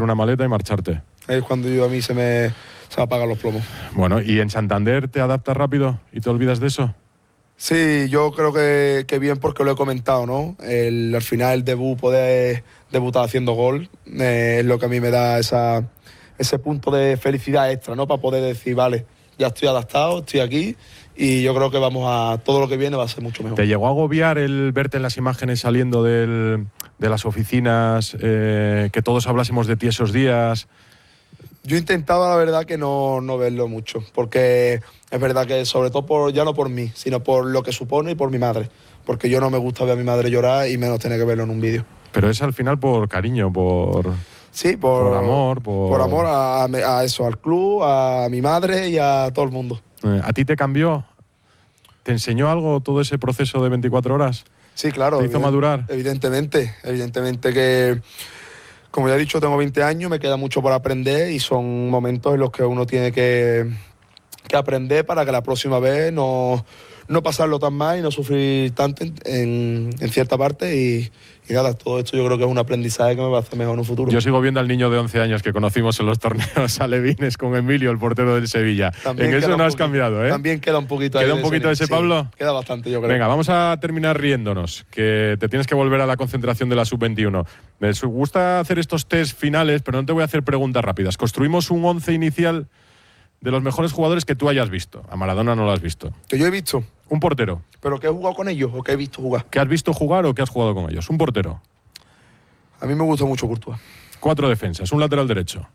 una maleta y marcharte. Es cuando a mí se me apagan los plomos. Bueno, ¿y en Santander te adaptas rápido y te olvidas de eso? Sí, yo creo que bien, porque lo he comentado, ¿no? Al final el debut, poder debutar haciendo gol, es lo que a mí me da ese punto de felicidad extra, ¿no? Para poder decir, vale, ya estoy adaptado, estoy aquí, y yo creo que todo lo que viene va a ser mucho mejor. ¿Te llegó a agobiar el verte en las imágenes saliendo de las oficinas, que todos hablásemos de ti esos días? Yo intentaba, la verdad, que no verlo mucho, porque es verdad que sobre todo ya no por mí, sino por lo que supone y por mi madre, porque yo no me gusta ver a mi madre llorar y menos tener que verlo en un vídeo. Pero es al final por cariño, Sí, por amor. Por amor a eso, al club, a mi madre y a todo el mundo. ¿A ti te cambió? ¿Te enseñó algo todo ese proceso de 24 horas? Sí, claro. ¿Te hizo madurar? Evidentemente que, como ya he dicho, tengo 20 años, me queda mucho por aprender y son momentos en los que uno tiene que aprender para que la próxima vez no pasarlo tan mal y no sufrir tanto en cierta parte y nada, todo esto yo creo que es un aprendizaje que me va a hacer mejor en un futuro. Yo sigo viendo al niño de 11 años que conocimos en los torneos alevines con Emilio, el portero del Sevilla. También en eso no has cambiado, ¿eh? También queda un poquito. ¿Queda un poquito de ese Pablo? Sí, queda bastante, yo creo. Venga, vamos a terminar riéndonos, que te tienes que volver a la concentración de la Sub-21. Me gusta hacer estos test finales, pero no te voy a hacer preguntas rápidas. Construimos un 11 inicial de los mejores jugadores que tú hayas visto. A Maradona no lo has visto. Que yo he visto. Un portero. ¿Pero que he jugado con ellos o que he visto jugar? ¿Que has visto jugar o que has jugado con ellos? Un portero. A mí me gusta mucho Courtois. 4 defensas. Un lateral derecho.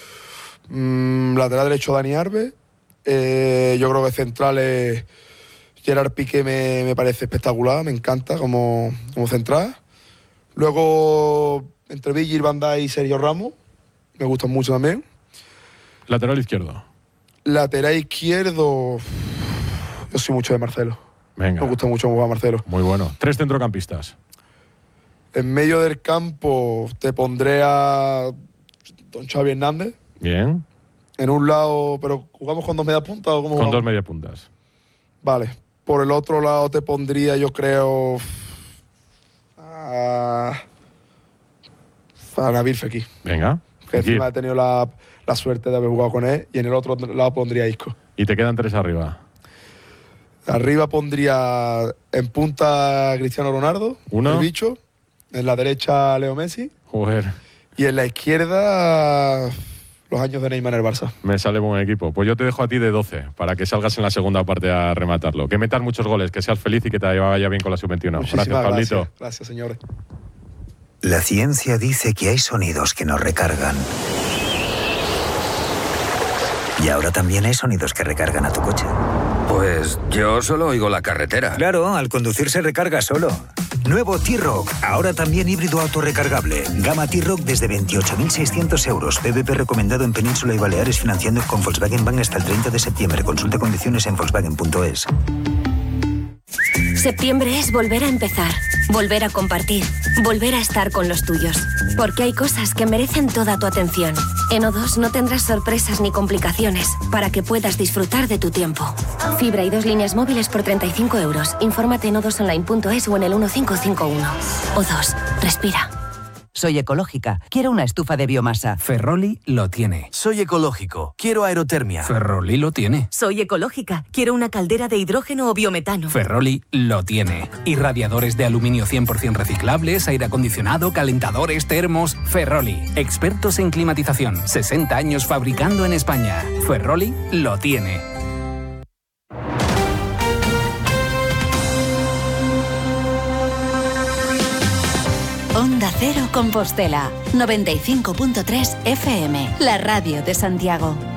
Lateral derecho Dani Alves. Yo creo que centrales Gerard Piqué me parece espectacular, me encanta como central. Luego entre Virgil van Dijk y Sergio Ramos, me gustan mucho también. Lateral izquierdo. Lateral izquierdo, yo soy mucho de Marcelo. Venga. Me gusta mucho jugar Marcelo. Muy bueno. 3 centrocampistas. En medio del campo te pondré a don Xavi Hernández. Bien. En un lado, pero ¿jugamos con 2 mediapuntas o cómo Con jugamos? 2 mediapuntas. Vale. Por el otro lado te pondría, yo creo, a Nabil Fekir. Venga. Que encima he tenido la suerte de haber jugado con él. Y en el otro lado pondría a Isco. Y te quedan 3 arriba. Arriba pondría en punta a Cristiano Ronaldo, 1. el bicho. En la derecha Leo Messi. Joder. Y en la izquierda los años de Neymar en el Barça. Me sale buen equipo. Pues yo te dejo a ti de 12 para que salgas en la segunda parte a rematarlo. Que metas muchos goles, que seas feliz y que te vaya bien con la Sub-21. Muchísimas Gracias, Pablito. Gracias, señores. La ciencia dice que hay sonidos que nos recargan. Y ahora también hay sonidos que recargan a tu coche. Pues yo solo oigo la carretera. Claro, al conducir se recarga solo. Nuevo T-Roc, ahora también híbrido autorrecargable. Gama T-Roc desde 28.600 euros. PVP recomendado en Península y Baleares, financiando con Volkswagen Bank hasta el 30 de septiembre. Consulta condiciones en volkswagen.es. Septiembre es volver a empezar, volver a compartir, volver a estar con los tuyos. Porque hay cosas que merecen toda tu atención. En O2 no tendrás sorpresas ni complicaciones para que puedas disfrutar de tu tiempo. Fibra y 2 líneas móviles por 35 euros. Infórmate en o2online.es o en el 1551. O2. Respira. Soy ecológica. Quiero una estufa de biomasa. Ferroli lo tiene. Soy ecológico. Quiero aerotermia. Ferroli lo tiene. Soy ecológica. Quiero una caldera de hidrógeno o biometano. Ferroli lo tiene. Irradiadores de aluminio 100% reciclables, aire acondicionado, calentadores, termos. Ferroli. Expertos en climatización. 60 años fabricando en España. Ferroli lo tiene. Onda Cero Compostela, 95.3 FM, la radio de Santiago.